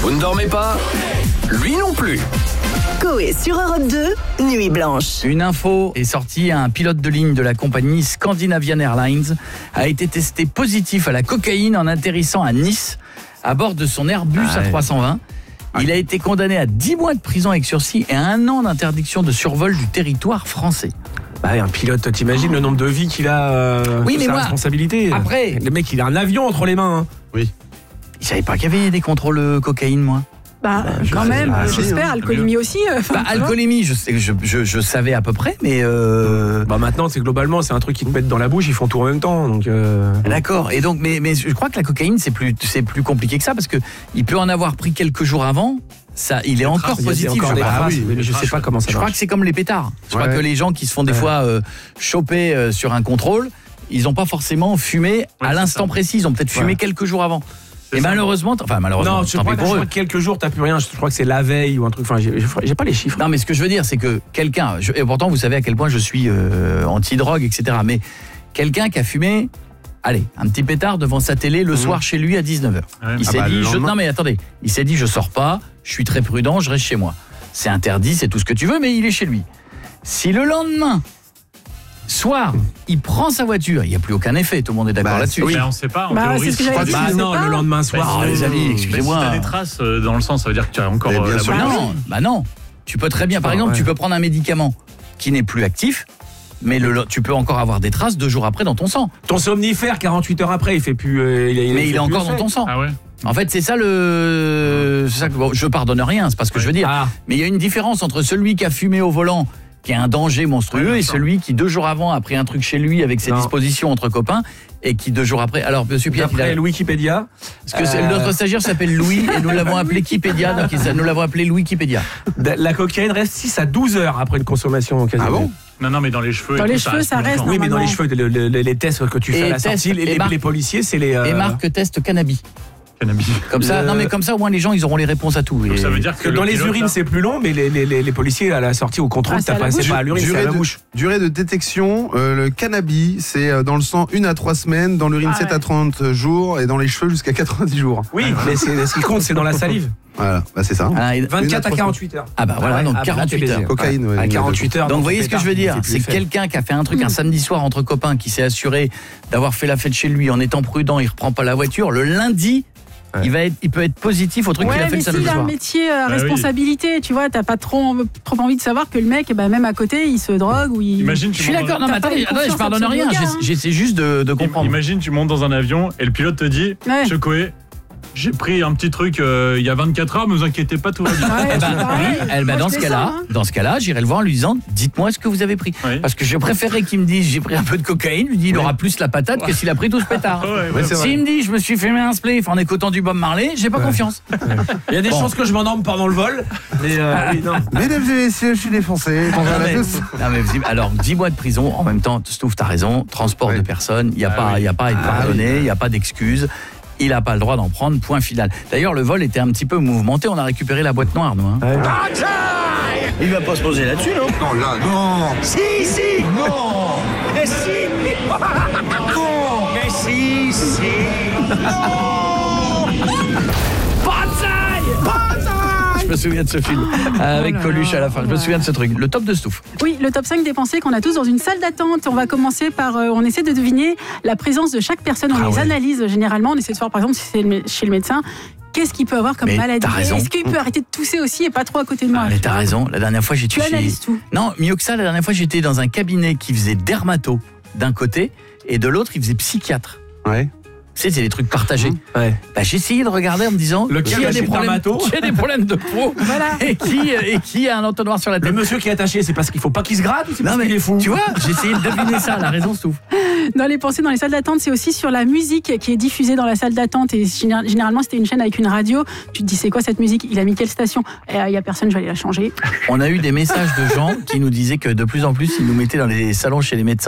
Vous ne dormez pas ? Lui non plus. Coé sur Europe 2, Nuit Blanche. Une info est sortie, un pilote de ligne de la compagnie Scandinavian Airlines a été testé positif à la cocaïne en atterrissant à Nice à bord de son Airbus A320. Il a été condamné à 10 mois de prison avec sursis et à 1 an d'interdiction de survol du territoire français. Un pilote, t'imagines le nombre de vies qu'il a oui, mais sa moi, responsabilité. Après, le mec, il a un avion entre les mains. Oui. Il savait pas qu'il y avait des contrôles cocaïne, moi. Quand même, j'espère, alcoolémie aussi. Alcoolémie, je savais à peu près, mais... Maintenant, globalement, c'est un truc qui te mettent dans la bouche, ils font tout en même temps. Donc D'accord, et donc, mais je crois que la cocaïne, c'est plus compliqué que ça, parce qu'il peut en avoir pris quelques jours avant, ça, il est encore positif. Mais je sais pas comment ça marche. Je crois que c'est comme les pétards. Je crois que les gens qui se font des fois choper sur un contrôle, ils n'ont pas forcément fumé à l'instant précis, ils ont peut-être fumé quelques jours avant. Et malheureusement, non, je crois que quelques jours, t'as plus rien. Je crois que c'est la veille ou un truc. Enfin, j'ai pas les chiffres. Non, mais ce que je veux dire, c'est que quelqu'un, et pourtant vous savez à quel point je suis anti-drogue, etc. Mais quelqu'un qui a fumé, un petit pétard devant sa télé le soir chez lui à 19h. Il s'est dit, non mais attendez, il s'est dit, je sors pas, je suis très prudent, je reste chez moi. C'est interdit, c'est tout ce que tu veux, mais il est chez lui. Si le lendemain soir, il prend sa voiture, il n'y a plus aucun effet, tout le monde est d'accord là-dessus. Oui. On ne sait pas, en théorie. C'est ce que j'avais dit, non, le lendemain soir. Les amis, excusez-moi. Si tu as des traces dans le sang, ça veut dire que tu as encore bien sûr. Non. Tu peux très bien, par exemple, tu peux prendre un médicament qui n'est plus actif, mais tu peux encore avoir des traces 2 jours après dans ton sang. Ton somnifère, 48 heures après, il fait plus. Mais il est encore dans ton sang. Ah ouais. En fait, c'est ça c'est ça que je pardonne rien, c'est pas ce que je veux dire. Mais il y a une différence entre celui qui a fumé au volant, qui est un danger monstrueux, et celui qui 2 jours avant a pris un truc chez lui avec ses dispositions entre copains, et qui 2 jours après... Alors, monsieur Pierre... D'après le Wikipédia... Parce que notre stagiaire s'appelle Louis, et nous l'avons appelé Wikipédia, donc nous l'avons appelé Wikipédia. La cocaïne reste 6 à 12 heures après une consommation occasionnelle. Ah bon ? Non, mais dans les cheveux... Dans les cheveux, ça reste. Oui, mais dans les cheveux, les tests que tu fais à la sortie, les policiers, c'est les... Et Marc teste cannabis. Comme ça, non mais comme ça au moins les gens ils auront les réponses à tout. Donc ça veut dire que dans les urines c'est plus long, mais les policiers à la sortie au contrôle t'as pas à l'urine, c'est à la bouche. Durée de détection, le cannabis c'est dans le sang 1 à 3 semaines, dans l'urine 7 à 30 jours et dans les cheveux jusqu'à 90 jours. Oui, mais ce qui compte c'est dans la salive. Voilà, c'est ça. 24 à 48 heures. Ah bah voilà, donc 48 heures. Cocaïne, à 48 heures. Donc vous voyez ce que je veux dire, c'est quelqu'un qui a fait un truc un samedi soir entre copains, qui s'est assuré d'avoir fait la fête chez lui en étant prudent, il reprend pas la voiture, le lundi il peut être positif au truc qu'il a fait le samedi soir. Ouais, mais s'il a un métier à responsabilité, tu vois, t'as pas trop envie de savoir que le mec, même à côté, il se drogue ou il... Imagine, je suis d'accord, non mais attendez, je pardonne rien, j'essaie juste de comprendre. Imagine, tu montes dans un avion et le pilote te dit, Monsieur Coé, j'ai pris un petit truc il y a 24 heures, mais vous inquiétez pas, tout va bien. Dans ce cas-là, j'irai le voir en lui disant, dites-moi ce que vous avez pris. Parce que je préférais qu'il me dise, j'ai pris un peu de cocaïne, lui dit, il aura plus la patate que s'il a pris tout ce pétard. S'il me dit, je me suis fumé un spliff en écoutant du Bob Marley, j'ai pas confiance. Il y a des chances que je m'endorme pendant le vol. Mesdames et messieurs, je suis défoncé. Alors, 10 mois de prison, en même temps, Stouff, t'as raison, transport de personnes, il n'y a pas à être pardonné, il n'y a pas d'excuses. Il n'a pas le droit d'en prendre, point final. D'ailleurs, le vol était un petit peu mouvementé, on a récupéré la boîte noire, nous. Il va pas se poser là-dessus, non ? Non, là, non. Si, non. Mais si. Non. Mais si. Non. Je me souviens de ce film, avec Coluche à la fin, je me souviens de ce truc. Le top de Stouff. Oui, le top 5 des pensées qu'on a tous dans une salle d'attente. On va commencer par, on essaie de deviner la présence de chaque personne, on les analyse généralement, on essaie de voir par exemple si c'est chez le médecin, qu'est-ce qu'il peut avoir comme maladie. Est-ce qu'il peut arrêter de tousser aussi et pas trop à côté de moi. Mais t'as raison, la dernière fois j'étais Tu analyses tout. Non, mieux que ça, la dernière fois j'étais dans un cabinet qui faisait dermato d'un côté et de l'autre il faisait psychiatre. Ouais. Tu sais, c'est des trucs partagés. J'ai essayé de regarder en me disant qui a des problèmes de peau et qui a un entonnoir sur la tête. Le monsieur qui est attaché, c'est parce qu'il faut pas qu'il se gratte ou c'est parce qu'il est fou? Tu vois, j'ai essayé de deviner ça, la raison Stouff. Dans les pensées dans les salles d'attente, c'est aussi sur la musique qui est diffusée dans la salle d'attente et généralement c'était une chaîne avec une radio. Tu te dis c'est quoi cette musique? Il a mis quelle station? Il y a personne, je vais aller la changer. On a eu des messages de gens qui nous disaient que de plus en plus ils nous mettaient dans les salons chez les médecins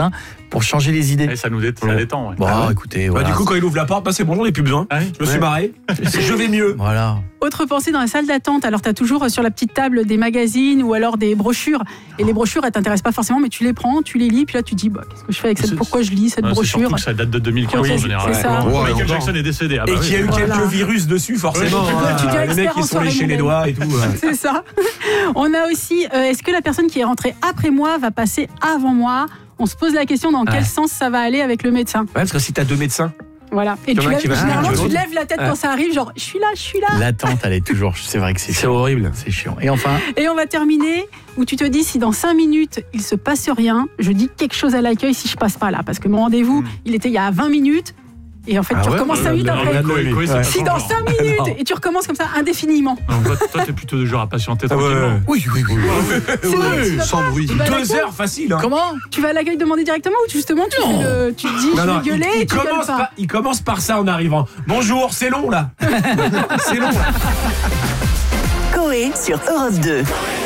pour changer les idées. Et ça nous détend. Ouais. Bon, écoutez, voilà. Du coup, quand il ouvre la porte, c'est bon, j'en ai plus besoin. Je me suis marré. Je vais mieux. Voilà. Autre pensée dans la salle d'attente. Alors, tu as toujours sur la petite table des magazines ou alors des brochures. Et les brochures, elles t'intéressent pas forcément, mais tu les prends, tu les lis, puis là, tu dis, qu'est-ce que je fais avec cette. Pourquoi je lis cette brochure? Surtout que ça date de 2015 en général. C'est ça. Michael Jackson est décédé. Et qu'il y a eu quelques virus dessus, forcément. Les mecs qui sont léchés les doigts et tout. C'est ça. On a aussi, est-ce que la personne qui est rentrée après moi va passer avant moi? On se pose la question dans quel sens ça va aller avec le médecin. Ouais, parce que si t'as 2 médecins. Voilà. Et généralement, tu lèves la tête quand ça arrive, genre, je suis là. L'attente, elle est toujours. C'est vrai que c'est horrible. C'est chiant. Et enfin. Et on va terminer où tu te dis, si dans 5 minutes, il se passe rien, je dis quelque chose à l'accueil si je passe pas là. Parce que mon rendez-vous, il était il y a 20 minutes. Et en fait, tu recommences 5 minutes après. Si dans 5 minutes, et tu recommences comme ça indéfiniment. Toi, t'es plutôt du genre à patienter tranquillement. Oui. Sans bruit. 2 heures facile. Comment? Tu vas à l'accueil demander directement ou justement tu te dis je vais gueuler et tu gueules pas. Il commence par ça en arrivant. Bonjour, c'est long là. C'est long là. Coé sur Europe 2.